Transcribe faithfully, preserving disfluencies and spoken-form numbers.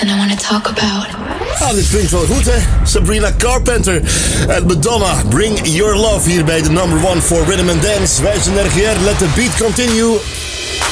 something I want to talk about. Ah, dit klinkt wel goed, hè? Sabrina Carpenter en Madonna, Bring Your Love hier bij de number one for Rhythm and Dance. Wij zijn R G R, let the beat continue.